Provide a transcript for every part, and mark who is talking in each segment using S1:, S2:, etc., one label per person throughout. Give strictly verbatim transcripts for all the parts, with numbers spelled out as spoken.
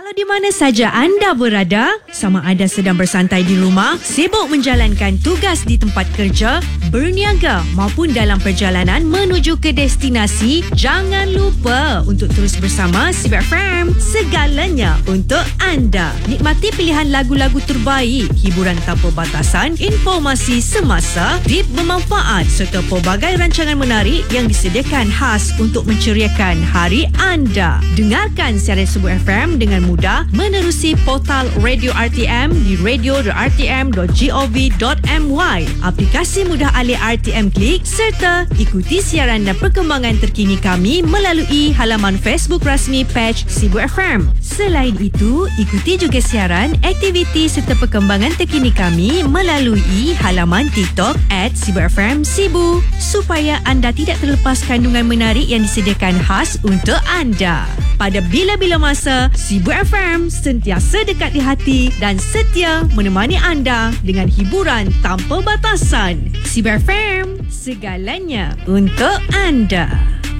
S1: Walau di mana saja anda berada, sama ada sedang bersantai di rumah, sibuk menjalankan tugas di tempat kerja, berniaga maupun dalam perjalanan menuju ke destinasi, jangan lupa untuk terus bersama C B F M. Segalanya untuk anda. Nikmati pilihan lagu-lagu terbaik, hiburan tanpa batasan, informasi semasa, tip bermanfaat serta pelbagai rancangan menarik yang disediakan khas untuk menceriakan hari anda. Dengarkan siaran Subuh F M dengan mudah menerusi portal Radio R T M di radio dot r t m dot gov dot my, aplikasi mudah alih R T M Klik serta ikuti siaran dan perkembangan terkini kami melalui halaman Facebook rasmi page Sibu F M. Selain itu, ikuti juga siaran, aktiviti serta perkembangan terkini kami melalui halaman TikTok at Sibu F M Sibu supaya anda tidak terlepas kandungan menarik yang disediakan khas untuk anda. Pada bila-bila masa, Sibu F M sentiasa dekat di hati dan setia menemani anda dengan hiburan tanpa batasan. Sibu F M, segalanya untuk anda.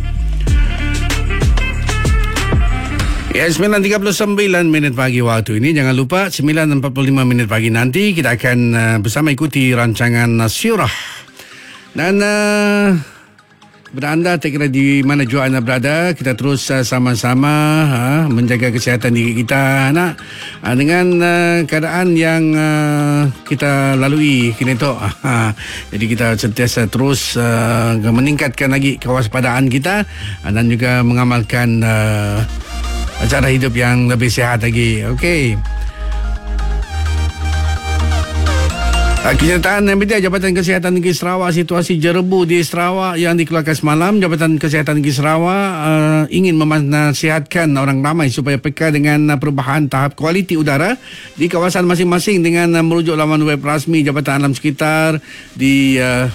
S2: Ya, sembilan tiga puluh sembilan minit pagi waktu ini. Jangan lupa sembilan empat puluh lima minit pagi nanti kita akan uh, bersama ikuti rancangan uh, Syurah. Dan uh, kepada anda, tak kira di mana jua anda berada, kita terus uh, sama-sama uh, menjaga kesihatan diri kita nak uh, dengan uh, keadaan yang uh, kita lalui kini tu. Uh, jadi kita sentiasa terus uh, meningkatkan lagi kewaspadaan kita uh, dan juga mengamalkan uh, cara hidup yang lebih sihat lagi. Okey. Kenyataan media Jabatan Kesihatan Negeri Sarawak, situasi jerebu di Sarawak yang dikeluarkan semalam. Jabatan Kesihatan Negeri Sarawak uh, ingin menasihatkan orang ramai supaya peka dengan uh, perubahan tahap kualiti udara di kawasan masing-masing dengan uh, merujuk laman web rasmi Jabatan Alam Sekitar di uh,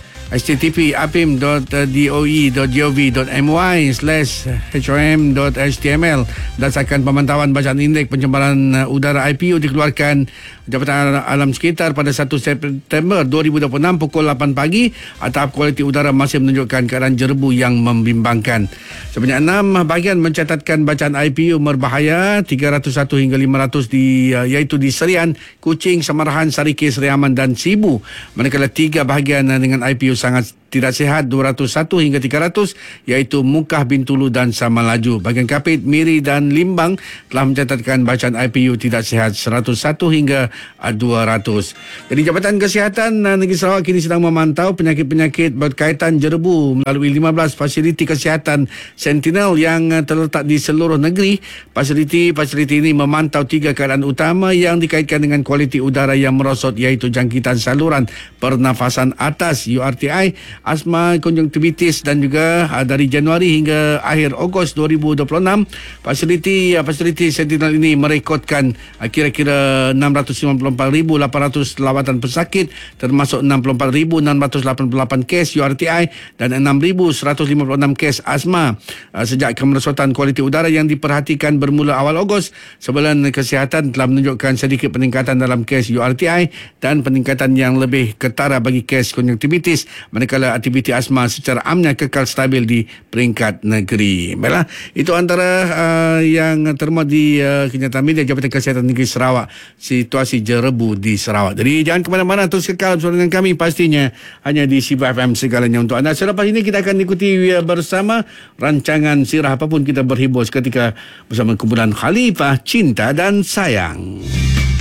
S2: h t t p apim dot doe dot gov dot my slash hom dot h t m l. Berdasarkan pemantauan bacaan indeks pencemaran udara I P U dikeluarkan Jabatan Alam Sekitar pada satu September dua ribu dua puluh enam pukul lapan pagi, tahap kualiti udara masih menunjukkan keadaan jerebu yang membimbangkan. Sebanyak enam bahagian mencatatkan bacaan I P U berbahaya, tiga ratus satu hingga lima ratus di iaitu di Serian, Kuching, Samarahan, Sarikis, Riaman dan Sibu. Manakala tiga bahagian dengan I P U sangat tidak sihat, dua ratus satu hingga tiga ratus iaitu Mukah, Bintulu dan Samalaju. Bahagian Kapit, Miri dan Limbang telah mencatatkan bacaan I P U tidak sihat, seratus satu hingga dua ratus. Jadi Jabatan Kesihatan Negeri Sarawak kini sedang memantau penyakit-penyakit berkaitan jerebu melalui lima belas fasiliti kesihatan Sentinel yang terletak di seluruh negeri. Fasiliti-fasiliti ini memantau tiga keadaan utama yang dikaitkan dengan kualiti udara yang merosot iaitu jangkitan saluran pernafasan atas U R T I, asma, konjungtivitis dan juga uh, dari Januari hingga akhir Ogos dua ribu dua puluh enam fasiliti uh, fasiliti Sentinel ini merekodkan uh, kira-kira enam ratus lima puluh empat ribu lapan ratus lawatan pesakit, termasuk enam puluh empat ribu enam ratus lapan puluh lapan kes U R T I dan enam ribu seratus lima puluh enam kes asma. Uh, sejak kemerosotan kualiti udara yang diperhatikan bermula awal Ogos, Sebulan Kesihatan telah menunjukkan sedikit peningkatan dalam kes U R T I dan peningkatan yang lebih ketara bagi kes konjungtivitis, manakala aktiviti asma secara amnya kekal stabil di peringkat negeri. Baiklah, itu antara uh, yang termuat di uh, kenyataan media Jabatan Kesihatan Negeri Sarawak, situasi jerebu di Sarawak. Jadi jangan ke mana-mana, terus kekal bersama dengan kami pastinya hanya di Sibu F M, segalanya untuk anda. Selepas ini kita akan ikuti uh, bersama rancangan Sirah, apapun kita berhibur seketika bersama kumpulan Khalifah Cinta dan Sayang.